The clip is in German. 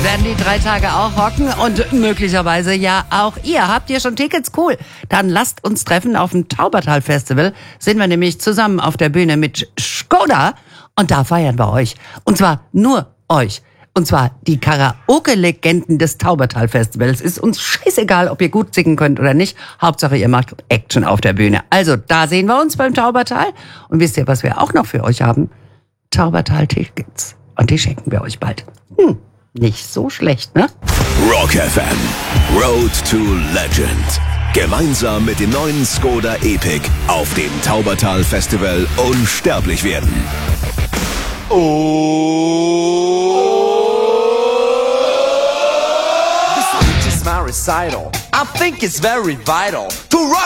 werden die 3 Tage auch rocken und möglicherweise ja auch ihr. Habt ihr schon Tickets? Cool. Dann lasst uns treffen auf dem Taubertal Festival. Sind wir nämlich zusammen auf der Bühne mit Skoda und da feiern wir euch. Und zwar nur euch. Und zwar die Karaoke-Legenden des Taubertal Festivals. Ist uns scheißegal, ob ihr gut singen könnt oder nicht. Hauptsache, ihr macht Action auf der Bühne. Also, da sehen wir uns beim Taubertal. Und wisst ihr, was wir auch noch für euch haben? Taubertal-Tickets. Und die schenken wir euch bald. Nicht so schlecht, ne? Rock FM. Road to Legend. Gemeinsam mit dem neuen Skoda Epic auf dem Taubertal Festival unsterblich werden. This is just my recital. I think it's very vital to rock